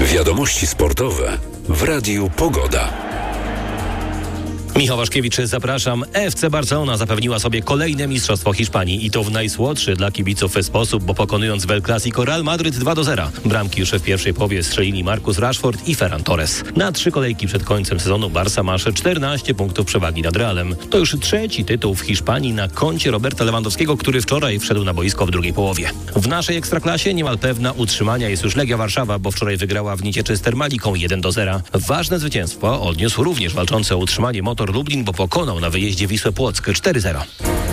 Wiadomości sportowe w Radiu Pogoda. Michał Waszkiewicz, zapraszam. FC Barcelona zapewniła sobie kolejne mistrzostwo Hiszpanii i to w najsłodszy dla kibiców sposób, bo pokonując w El Clasico Real Madryt 2-0. Bramki już w pierwszej połowie strzelili Marcus Rashford i Ferran Torres. Na 3 kolejki przed końcem sezonu Barca ma 14 punktów przewagi nad Realem. To już 3. tytuł w Hiszpanii na koncie Roberta Lewandowskiego, który wczoraj wszedł na boisko w drugiej połowie. W naszej Ekstraklasie niemal pewna utrzymania jest już Legia Warszawa, bo wczoraj wygrała w Nicieczy z Termaliką 1-0. Ważne zwycięstwo odniósł również walczący o utrzymanie Motor Lublin, bo pokonał na wyjeździe Wisłę Płock 4-0.